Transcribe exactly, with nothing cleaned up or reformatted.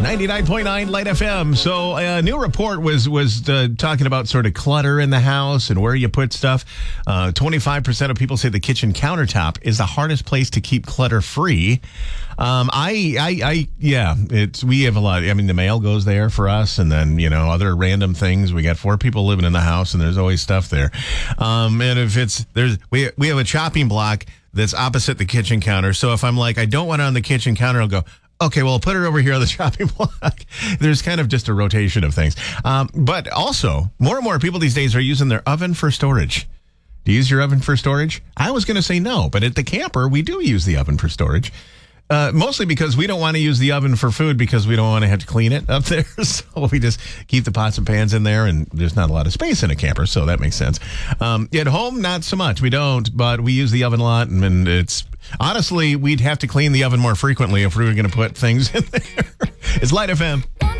ninety-nine point nine Light F M. So a new report was was uh, talking about sort of clutter in the house and where you put stuff. Uh, twenty-five percent of people say the kitchen countertop is the hardest place to keep clutter free. Um, I, I, I, yeah, it's, we have a lot. I mean, the mail goes there for us, and then, you know, other random things. We got four people living in the house, and there's always stuff there. Um, and if it's, there's, we, we have a chopping block that's opposite the kitchen counter. So if I'm like, I don't want it on the kitchen counter, I'll go, okay, well, put it over here on the chopping block. There's kind of just a rotation of things. Um, but also, more and more people these days are using their oven for storage. Do you use your oven for storage? I was going to say no, but at the camper, we do use the oven for storage. Uh, mostly because we don't want to use the oven for food because we don't want to have to clean it up there. So we just keep the pots and pans in there, and there's not a lot of space in a camper, so that makes sense. Um, at home, not so much. We don't, but we use the oven a lot, and, and it's honestly, we'd have to clean the oven more frequently if we were going to put things in there. It's Light F M.